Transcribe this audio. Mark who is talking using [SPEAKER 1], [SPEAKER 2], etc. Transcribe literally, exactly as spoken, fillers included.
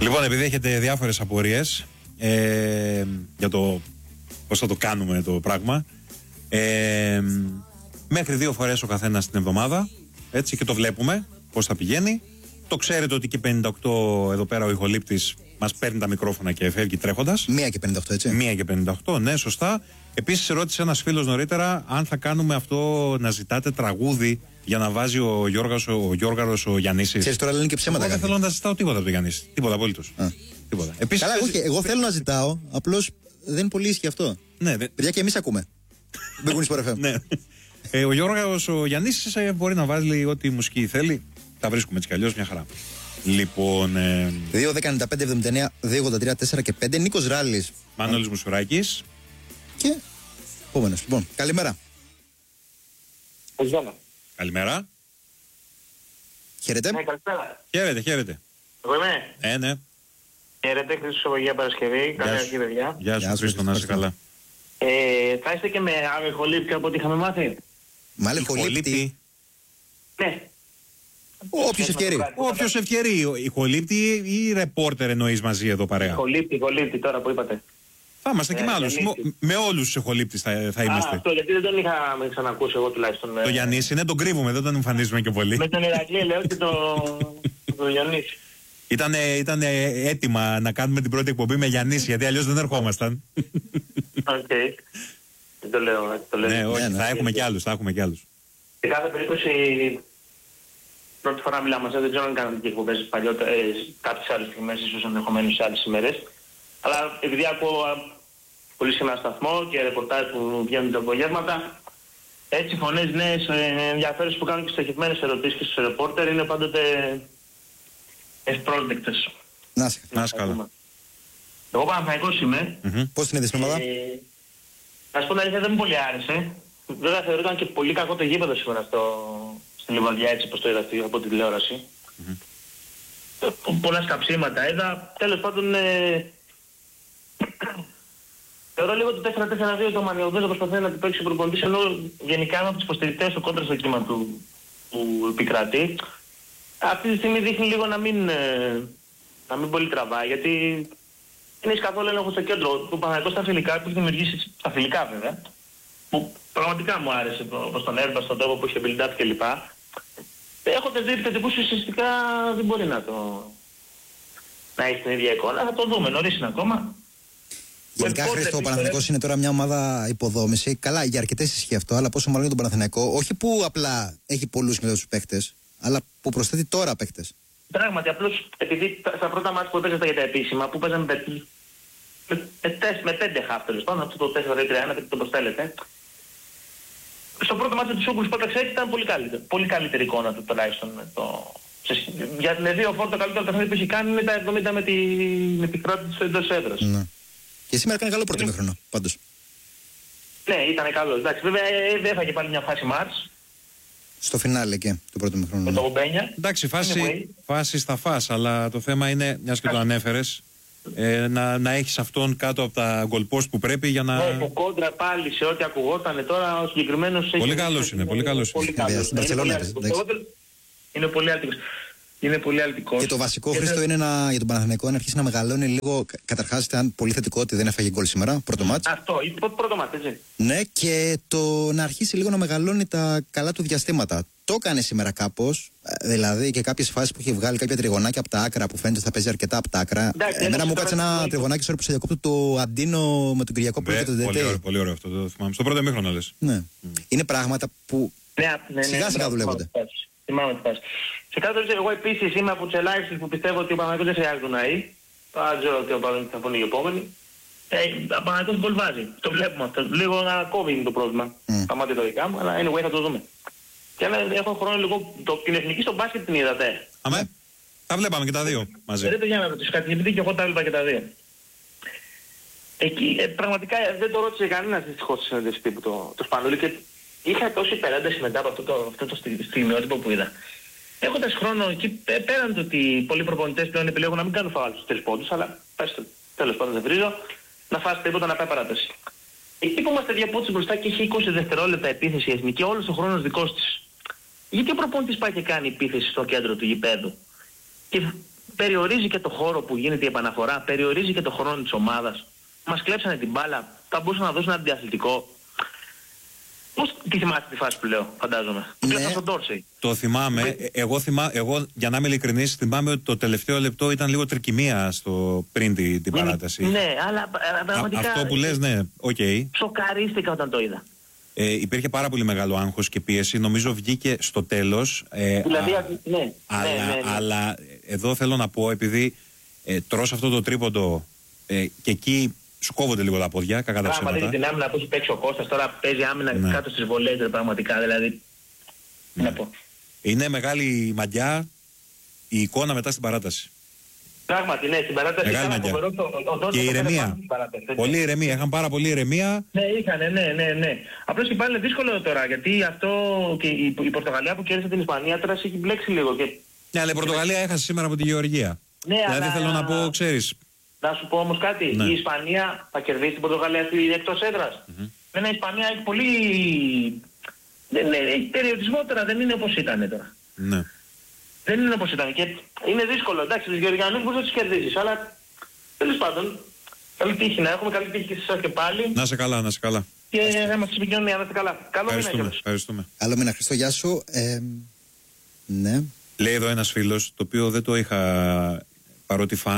[SPEAKER 1] Λοιπόν, επειδή έχετε διάφορες απορίες ε, για το πώς θα το κάνουμε το πράγμα, ε, μέχρι δύο φορές ο καθένας την εβδομάδα, έτσι, και το βλέπουμε πώς θα πηγαίνει. Το ξέρετε ότι και πενήντα οκτώ εδώ πέρα ο ηχολήπτης μας παίρνει τα μικρόφωνα και φεύγει τρέχοντας.
[SPEAKER 2] Μία και πενήντα οκτώ, έτσι.
[SPEAKER 1] Μία και πενήντα οκτώ, ναι, σωστά. Επίσης ρώτησε ένας φίλος νωρίτερα αν θα κάνουμε αυτό να ζητάτε τραγούδι για να βάζει ο Γιώργος ο, Γιώργαρος, ο Γιαννήσης.
[SPEAKER 2] Ξέρεις, τώρα λένε και ψέματα.
[SPEAKER 1] Εγώ δεν θέλω να ζητάω τίποτα από τον Γιαννήση. Τίποτα απολύτως. Τίποτα. Επίσης,
[SPEAKER 2] καλά, όχι, εγώ θέλω να ζητάω, απλώς δεν είναι πολύ ίσχυ αυτό.
[SPEAKER 1] Ναι, δε...
[SPEAKER 2] Παιδιά, και εμείς ακούμε. Μπήκουν Sport εφ εμ.
[SPEAKER 1] Ναι. ε, ο Γιώργος ο Γιαννήσης ε, μπορεί να βάζει ό,τι μουσική θέλει. Τα βρίσκουμε έτσι κι αλλιώς μια χαρά. Λοιπόν. Ε...
[SPEAKER 2] δύο δέκα ενενήντα πέντε εβδομήντα εννέα δύο ογδόντα τρία τέσσερα και πέντε. Νίκος Ράλης.
[SPEAKER 1] Μανώλης Μουσουράκης.
[SPEAKER 2] Και. Επόμενος. Λοιπόν, καλημέρα.
[SPEAKER 3] Καλημέρα.
[SPEAKER 1] Καλημέρα.
[SPEAKER 2] Χαίρετε.
[SPEAKER 3] Ναι, καλησπέρα.
[SPEAKER 1] Χαίρετε, χαίρετε.
[SPEAKER 3] Εγώ είμαι.
[SPEAKER 1] Ε, ναι.
[SPEAKER 3] Χαίρετε, Χρήστος από Αγία Παρασκευή. Καλή αρχή, παιδιά.
[SPEAKER 1] Γεια σου, Χρήστο, να είσαι καλά.
[SPEAKER 3] Ε, θα είστε και με άλλο ηχολήπτη από ό,τι είχαμε μάθει.
[SPEAKER 2] Με άλλο ηχολήπτη.
[SPEAKER 3] Ναι.
[SPEAKER 2] Όποιος ευκαιρεί.
[SPEAKER 1] Όποιος ευκαιρεί. Ηχολήπτη ή ρεπόρτερ εννοείς μαζί εδώ παρέα?
[SPEAKER 3] Ηχολήπτη, ηχολήπτη τώρα που είπατε.
[SPEAKER 1] Θα είμαστε και
[SPEAKER 3] Ε,
[SPEAKER 1] με άλλους.
[SPEAKER 3] Γιαννήση.
[SPEAKER 1] Με όλους τους ηχολήπτες θα, θα
[SPEAKER 3] Α,
[SPEAKER 1] είμαστε.
[SPEAKER 3] αυτό γιατί δεν τον είχα με ξανακούσει εγώ τουλάχιστον.
[SPEAKER 1] Το Γιαννήση, ναι, τον κρύβουμε, δεν τον εμφανίζουμε και πολύ.
[SPEAKER 3] Με τον Ηρακλή λέω και το, το Γιαννήση.
[SPEAKER 1] Ήτανε, ήτανε έτοιμα να κάνουμε την πρώτη εκπομπή με Γιαννήση, γιατί αλλιώς δεν ερχόμασταν.
[SPEAKER 3] Οκ. Δεν το λέω. δεν το λέω.
[SPEAKER 1] Ναι, όχι,
[SPEAKER 2] Ναι, ναι.
[SPEAKER 1] θα έχουμε κι άλλους, θα έχουμε κι άλλους.
[SPEAKER 3] Σε κάθε περίπτωση, πρώτη φορά μιλάμε μαζί, δεν ξέρω αν κάναμε και εκπομπές παλιότερα, ε, κάποιες άλλες στιγμές, ίσως ενδεχομένως σε άλλες ημέρες. Αλλά επειδή ακούω πολύ συχνά σταθμό και ρεπορτάζ που βγαίνουν τα απογεύματα, έτσι φωνές νέες, ε, ενδιαφέρουσες που κάνουν και στοχευμένες ερωτήσεις και στους ρεπόρτερ είναι πάντοτε ευπρόσδεκτες.
[SPEAKER 2] Να είσαι.
[SPEAKER 1] Να είσαι καλά.
[SPEAKER 3] Εγώ Παναθηναϊκός είμαι.
[SPEAKER 1] Μμμ.
[SPEAKER 2] Πώς την είδες την ομάδα?
[SPEAKER 3] Ε, να σου πω την αλήθεια, δεν μου πολύ άρεσε. Βέβαια θεωρούταν και πολύ κακό το γήπεδο σήμερα στο, στη Λιβαδιά, έτσι όπως το είδα στη- από την τηλεόραση.
[SPEAKER 1] Μμμ.
[SPEAKER 3] Ε, πο- πολλά σκαψίματα είδα. Τέλος πάντων, ε, θεωρώ λίγο το τέσσερα τέσσερα δύο το μανιωδές προσπαθεί να την παίξει ο προπονητής, ενώ γενικά είναι από τους υποστηρικτές του κόντρα στο κύμα του που επικρατεί. Αυτή τη στιγμή δείχνει λίγο να μην, ε, να μην πολύ τραβάει, γιατί δεν έχει καθόλου έλεγχο στο κέντρο. Του Παναθηναϊκού στα φιλικά που έχει δημιουργήσει, στα φιλικά βέβαια, που πραγματικά μου άρεσε όπως τον Έρμπα, στον τρόπο που είχε build-up κλπ. Έχοντας δει επιθετικούς ουσιαστικά δεν μπορεί να το... να έχει την ίδια εικόνα. Θα το δούμε, νωρίς είναι ακόμα.
[SPEAKER 2] Γενικά,
[SPEAKER 3] Πότε
[SPEAKER 2] Χρήστο, ο
[SPEAKER 3] πιστεύω-
[SPEAKER 2] Παναθηναϊκός είναι τώρα μια ομάδα υποδόμηση. Καλά, για αρκετές ισχύει αυτό, αλλά πόσο μάλλον για τον Παναθηναϊκό. Όχι που απλά έχει πολλούς νέους παίχτες, αλλά που προσθέτει τώρα παίχτες.
[SPEAKER 3] Πράγματι, απλώς επειδή τα- στα πρώτα μάτια που έπαιζαν για τα επίσημα, που παίζαν με, με, με, τεσ- με πέντε χαφ τέλος πάντων, αυτό το τέσσερα δύο τρία ένα, γιατί το προστέλλεται. Στο πρώτο μάτι του Σούγκρους που έπαιξε έτσι ήταν πολύ καλύτερη, πολύ καλύτερη εικόνα του τουλάχιστον. Με το, σε, για με δύο φόρ το καλύτερο παιχνίδι που έχει κάνει είναι τα εβδομήντα με τη, με τη κράτηση εντός έδρας.
[SPEAKER 2] Ναι. Και σήμερα έκανε καλό πρώτο ημίχρονο, πάντως.
[SPEAKER 3] Ναι, ήταν καλό. Εντάξει, βέβαια ε, δεν έφαγε πάλι μια φάση μάτς
[SPEAKER 2] Στο φινάλε εκεί του πρώτου ημίχρονου.
[SPEAKER 3] με
[SPEAKER 2] ναι.
[SPEAKER 3] το Ομπένια.
[SPEAKER 1] Εντάξει, φάση,
[SPEAKER 3] Anyway.
[SPEAKER 1] φάση στα φας, αλλά το θέμα είναι, μιας και το ανέφερες, ε, να, να έχεις αυτόν κάτω από τα goal post που πρέπει για να...
[SPEAKER 3] Ναι, από κόντρα πάλι σε ό,τι ακουγόταν τώρα ο συγκεκριμένος...
[SPEAKER 1] Πολύ
[SPEAKER 3] έχει-
[SPEAKER 1] καλός είναι, πολύ καλός
[SPEAKER 3] Πολύ
[SPEAKER 1] είναι.
[SPEAKER 3] καλός.
[SPEAKER 2] Βέβαια, στην
[SPEAKER 3] Είναι
[SPEAKER 2] Μπαρσελόνα
[SPEAKER 3] πολύ
[SPEAKER 2] έπαιζε,
[SPEAKER 3] αλτικός.
[SPEAKER 2] εντάξει.
[SPEAKER 3] Εγώ δεν- Είναι πολύ αλτικός. Είναι πολύ αλτικός.
[SPEAKER 2] Και το βασικό,
[SPEAKER 3] Και
[SPEAKER 2] Χρήστο,
[SPEAKER 3] δεν-
[SPEAKER 2] είναι να, για τον Παναθηναϊκό να αρχίσει να μεγαλώνει λίγο. Καταρχάς, ήταν πολύ θετικό ότι δεν έφαγε γκολ σήμερα, πρώτο μάτς.
[SPEAKER 3] Αυτό, είναι το πρώτο μάτι, έτσι.
[SPEAKER 2] Ναι, και το να αρχίσει λίγο να μεγαλώνει τα καλά του διαστήματα. Το έκανε σήμερα κάπως. ε, Δηλαδή και κάποιες φάσεις που είχε βγάλει κάποια τριγωνάκια από τα άκρα που φαίνεται ότι θα παίζει αρκετά από τα άκρα.
[SPEAKER 3] Εντάξει,
[SPEAKER 2] Εμένα
[SPEAKER 3] έτσι,
[SPEAKER 2] μου κάτσε
[SPEAKER 3] τώρα-
[SPEAKER 2] ένα τριγωνάκι στο που σε διακόπτω το Αντίνο με τον Κυριακό που
[SPEAKER 1] Βε,
[SPEAKER 2] είχε τον
[SPEAKER 1] πολύ, ωραίο,
[SPEAKER 2] Τετέι.
[SPEAKER 1] πολύ ωραίο αυτό, το θυμάμαι. Στο πρώτο μήχρονο λες.
[SPEAKER 2] Ναι. Είναι πράγματα που
[SPEAKER 3] Ναι, ναι, ναι,
[SPEAKER 2] Σιγά σιγά
[SPEAKER 3] μπράβο,
[SPEAKER 2] δουλεύονται.
[SPEAKER 3] θυμάμαι τη φάση. Θυμάμαι τη φάση. Σε κάθε περίπτωση, εγώ επίσης είμαι από τους ελάχιστους που πιστεύω ότι ο Παναγιώτης δεν χρειάζεται να είναι. Δεν ξέρω ότι ο Παναγιώτης θα φωνεί οι επόμενοι. Ε, ο Παναγιώτης γκολ βάζει. Το βλέπουμε αυτό. Λίγο να κόβει είναι το πρόβλημα.
[SPEAKER 2] Mm.
[SPEAKER 3] Τα μάτια το δικά μου, αλλά anyway θα το δούμε. Και αν έχω χρόνο λίγο, το, την εθνική στο μπάσκετ την είδατε.
[SPEAKER 1] Αμέ, τα βλέπαμε και τα δύο μαζί.
[SPEAKER 3] Δεν για να ρωτήσω κάτι, επειδή και εγώ τα έβλεπα και τα δύο. Εκεί ε, πραγματικά ε, δεν το ρώτησε κανένας δυστυχώς στη συνέντευξη τύπου το, το Σπανούλη και είχα τόση υπερένταση μετά από αυτό το, αυτό το στι- στιγμιότυπο που είδα. Έχοντας χρόνο εκεί, ε, πέραν του ότι πολλοί προπονητές πλέον επιλέγουν να μην κάνουν φάουλ στους τρεις πόντους, αλλά πες το, τέλος πάντων δεν βρίζω, να φας τίποτα να πάει παράταση. Εκεί που είμαστε δύο πόντους μπροστά και έχει είκοσι δευτερόλεπτα επίθεση η εθνική, όλος ο χρόνος δικός της. Γιατί ο προπονητής πάει και κάνει επίθεση στο κέντρο του γηπέδου. Και περιορίζει και το χώρο που γίνεται η επαναφορά, περιορίζει και το χρόνο της ομάδας. Μας κλέψανε την μπάλα, θα μπορούσαν να δώσουν ένα αντιαθλητικό. Πώς τη θυμάστε τη φάση που λέω, φαντάζομαι. Που κλέψαν στον Ντόρσεϊ.
[SPEAKER 1] Το θυμάμαι. Ε, εγώ, θυμά, εγώ, για να είμαι ειλικρινής, θυμάμαι ότι το τελευταίο λεπτό ήταν λίγο τρικυμία στο, πριν την, την παράταση.
[SPEAKER 3] Ναι, αλλά πραγματικά.
[SPEAKER 1] Α, αυτό που λες, ναι, οκ. Okay.
[SPEAKER 3] Σοκαρίστηκα όταν το είδα.
[SPEAKER 1] Ε, υπήρχε πάρα πολύ μεγάλο άγχος και πίεση. Νομίζω βγήκε στο τέλος. Ε,
[SPEAKER 3] δηλαδή,
[SPEAKER 1] α,
[SPEAKER 3] ναι,
[SPEAKER 1] αλλά,
[SPEAKER 3] ναι, ναι, ναι.
[SPEAKER 1] αλλά εδώ θέλω να πω, επειδή ε, τρως αυτό το τρίποντο ε, και εκεί σου κόβονται λίγο τα πόδια, κακά τα ψέματα.
[SPEAKER 3] Πράγματι την άμυνα που έχει παίξει ο Κώστας, τώρα παίζει άμυνα ναι. κάτω στις βολές, πραγματικά, δηλαδή.
[SPEAKER 1] Ναι.
[SPEAKER 3] Να πω.
[SPEAKER 1] Είναι μεγάλη μαγιά η εικόνα μετά στην παράταση.
[SPEAKER 3] Πράγματι, ναι, στην παράταση
[SPEAKER 1] μεγάλη
[SPEAKER 3] ήταν φοβερό.
[SPEAKER 1] Και η ηρεμία. Πολύ ηρεμία, είχαν πάρα πολύ ηρεμία.
[SPEAKER 3] Ναι, είχαν, ναι, ναι, ναι. Απλώς και πάλι είναι δύσκολο τώρα, γιατί αυτό και η, η Πορτογαλία που κέρδισε την Ισπανία τώρα έχει μπλέξει λίγο. Και...
[SPEAKER 1] Ναι, αλλά η Πορτογαλία έχασε σήμερα από τη Γεωργία.
[SPEAKER 3] Ναι,
[SPEAKER 1] δηλαδή
[SPEAKER 3] αλλά...
[SPEAKER 1] θέλω να πω, ξέρεις.
[SPEAKER 3] Να σου πω όμως κάτι, ναι. Η Ισπανία θα κερδίσει την Πορτογαλία εκτός έδρας. Mm-hmm. Ένα η Ισπανία έχει πολύ... Δεν, ναι, έχει περιορισμό τώρα, δεν είναι όπως ήταν τώρα.
[SPEAKER 1] Ναι.
[SPEAKER 3] Δεν είναι όπως ήταν και είναι δύσκολο, εντάξει, τους Γεωργιανούς μπορείς να τους κερδίσεις, αλλά τέλος πάντων, καλή τύχη να έχουμε, καλή τύχη και σε εσάς και πάλι.
[SPEAKER 1] Να σε καλά, να σε καλά.
[SPEAKER 3] Και να είμαστε επικοινωνία, να είστε καλά. Καλό μήνα κιόλας.
[SPEAKER 1] Ευχαριστούμε.
[SPEAKER 2] Καλό μήνα, Χριστό, γεια σου. Ε, ναι.
[SPEAKER 1] Λέει εδώ ένας φίλος, το οποίο δεν το είχα παρότι φαν.